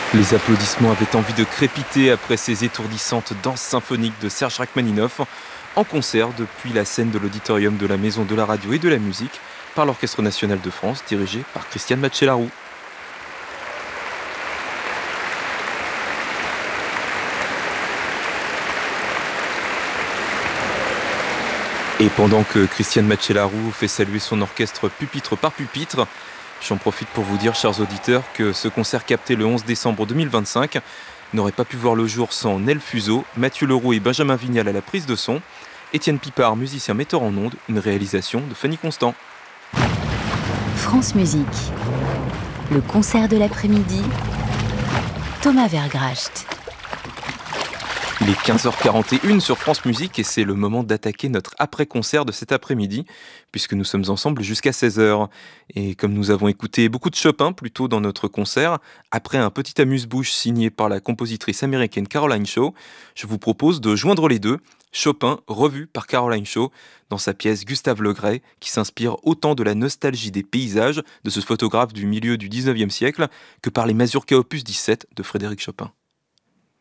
Les applaudissements avaient envie de crépiter après ces étourdissantes danses symphoniques de Serge Rachmaninoff, en concert depuis la scène de l'auditorium de la Maison de la Radio et de la Musique, par l'Orchestre National de France, dirigé par Christiane Matchelarou. Et pendant que Christiane Matchelarou fait saluer son orchestre pupitre par pupitre, j'en profite pour vous dire, chers auditeurs, que ce concert capté le 11 décembre 2025 n'aurait pas pu voir le jour sans Nel Fuseau, Mathieu Leroux et Benjamin Vignal à la prise de son, Étienne Pipard, musicien metteur en ondes, une réalisation de Fanny Constant. France Musique, le concert de l'après-midi, Thomas Vergracht. Il est 15h41 sur France Musique et c'est le moment d'attaquer notre après-concert de cet après-midi, puisque nous sommes ensemble jusqu'à 16h. Et comme nous avons écouté beaucoup de Chopin plus tôt dans notre concert, après un petit amuse-bouche signé par la compositrice américaine Caroline Shaw, je vous propose de joindre les deux, Chopin revu par Caroline Shaw dans sa pièce Gustave Le Gray, qui s'inspire autant de la nostalgie des paysages de ce photographe du milieu du 19e siècle que par les Mazurka opus 17 de Frédéric Chopin.